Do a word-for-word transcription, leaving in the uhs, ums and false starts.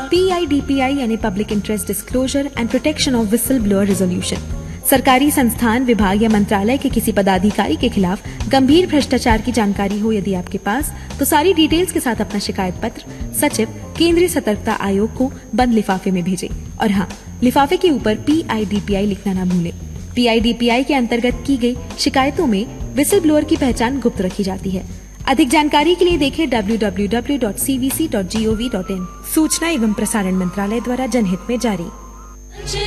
P I D P I यानी public interest disclosure and protection of whistle blower resolution. सरकारी संस्थान, विभाग या मंत्रालय के किसी पदाधिकारी के खिलाफ गंभीर भ्रष्टाचार की जानकारी हो यदि आपके पास, तो सारी डिटेल्स के साथ अपना शिकायत पत्र सचिव, केंद्रीय सतर्कता आयोग को बंद लिफाफे में भेजें। और हाँ, लिफाफे के ऊपर P I D P I लिखना ना भूलें। P I D P I के अंतर्गत की गई शिकायतों में विसल ब्लोअर की पहचान गुप्त रखी जाती है। अधिक जानकारी के लिए देखें W W W dot C we C dot G O V dot in. सूचना एवं प्रसारण मंत्रालय द्वारा जनहित में जारी।